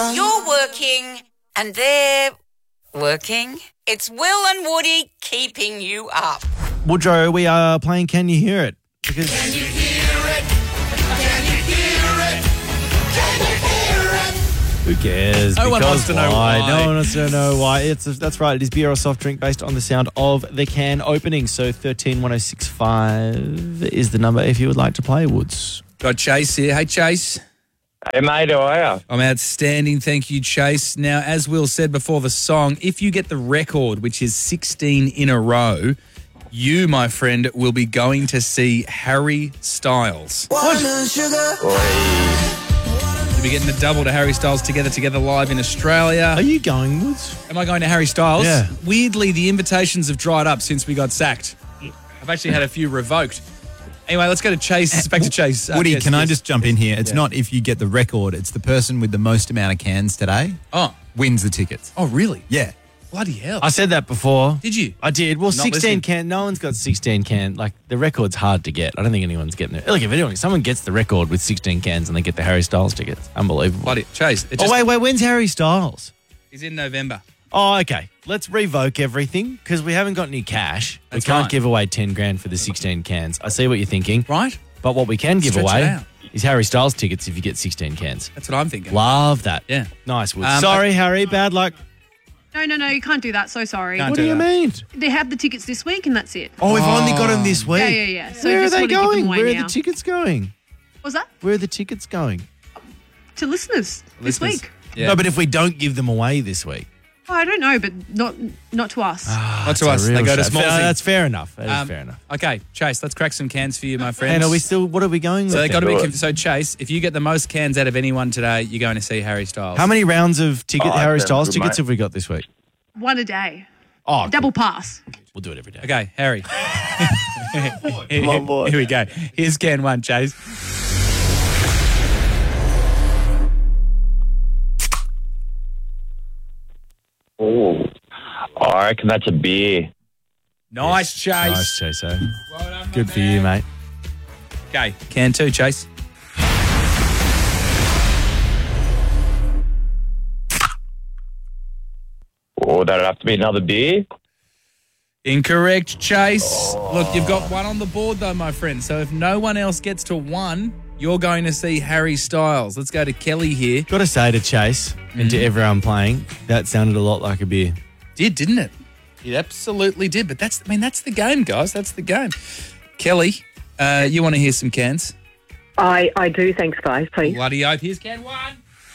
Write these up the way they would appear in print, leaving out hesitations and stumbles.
You're working and they're working. It's Will and Woody keeping you up. Woodrow, we are playing Can You Hear It? Because Can you hear it? Can you hear it? Can you hear it? who cares? No one wants to know why. No one wants to know why. That's right. It is beer or soft drink based on the sound of the can opening. So 131065 is the number if you would like to play, Woods. Got Chase here. Hey, Chase. Hey, mate, how are you? I'm outstanding. Thank you, Chase. Now, as Will said before the song, if you get the record, which is 16 in a row, you, my friend, will be going to see Harry Styles. You'll be getting the double to Harry Styles Together live in Australia. Are you going, Woods? Am I going to Harry Styles? Yeah. Weirdly, the invitations have dried up since we got sacked. I've actually had a few revoked. Anyway, let's go to Chase. Back to Chase. Woody, Yes, can I yes. just jump in here? It's not if you get the record, it's the person with the most amount of cans today Oh. wins the tickets. Oh, really? Yeah. Bloody hell. I said that before. Did you? I did. Well, Not 16 listening. can. No one's got 16 can. Like, the record's hard to get. I don't think anyone's getting it. Look, if someone gets the record with 16 cans and they get the Harry Styles tickets, unbelievable. Bloody Chase. It Oh, just, wait. When's Harry Styles? He's in November. Oh, okay. Let's revoke everything because we haven't got any cash. That's we can't right. give away 10 grand for the 16 cans. I see what you're thinking. Right? But what we can give Stretch it away out. is Harry Styles tickets if you get 16 cans. That's what I'm thinking. Love that. Yeah. Nice, Woods. Um, Sorry, Harry. Bad luck. No, you can't do that. So sorry. Can't What do do you that. mean? They have the tickets this week and that's it. Oh, we've only got them this week. Yeah. So Where are just they want to give them going? away Where are now. the tickets going? What's that? Where are the tickets going? To listeners this Listeners. week. Yeah. No, but if we don't give them away this week. Oh, I don't know, but not to us. Not to us. They go to small. That's fair enough. That is fair enough. Okay, Chase, let's crack some cans for you, my friend. And are we still, what are we going with? So they got to then? be. So Chase, if you get the most cans out of anyone today, you're going to see Harry Styles. How many rounds of Harry sounds Styles good, tickets mate. have we got this week? One a day. Oh, Double pass. We'll do it every day. Okay, Harry. Come on, boy. Here we go. Here's can one, Chase. Oh, I reckon that's a beer. Nice, Chase. Nice, Chase. Well done, my Good for man. you, mate. Okay, can two, Chase. Oh, that'd have to be another beer. Incorrect, Chase. Look, you've got one on the board, though, my friend. So if no one else gets to one, you're going to see Harry Styles. Let's go to Kelly here. Got to say to Chase and to everyone playing, that sounded a lot like a beer. Didn't it? It absolutely did. But that's the game, guys. That's the game. Kelly, you want to hear some cans? I do. Thanks, guys. Please. Bloody oath. Here's can one.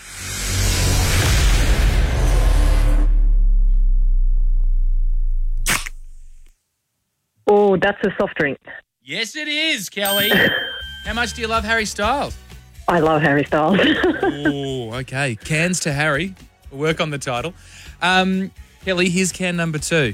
Oh, that's a soft drink. Yes, it is, Kelly. How much do you love Harry Styles? I love Harry Styles. Oh, okay. Cans to Harry. We'll work on the title. Kelly, here's can number 2.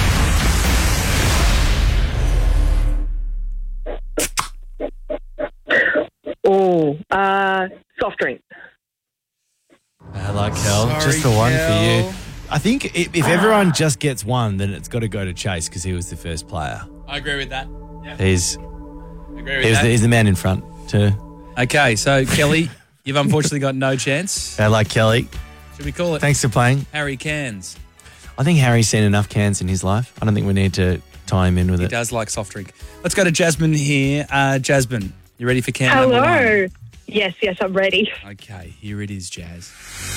Oh, soft drink. Hello, Kel. Sorry, Just the one for Kel. you. I think if everyone just gets one, then it's got to go to Chase because he was the first player. I agree with that. He's I agree with that. he's the man in front too. Okay, so Kelly, you've unfortunately got no chance. Hello, Kelly. Should we call it Thanks for playing. Harry Cans? I think Harry's seen enough cans in his life. I don't think we need to tie him in with He it. does like soft drink. Let's go to Jasmine here. Jasmine, you ready for can number 1? Hello. Yes, I'm ready. Okay, here it is, Jazz.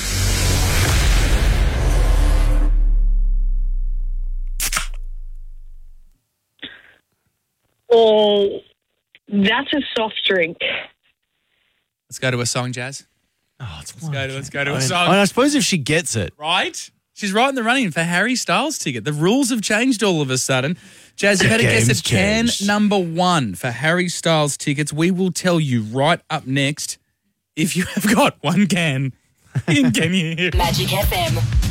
Oh, that's a soft drink. Let's go to a song, Jazz. Oh, it's Let's go to a I mean, song. I suppose if she gets it, Right? She's right in the running for Harry Styles ticket. The rules have changed all of a sudden. Jazz, you had to guess game's at can changed. number 1 for Harry Styles tickets. We will tell you right up next if you have got one can in Can You Hear It? Magic FM.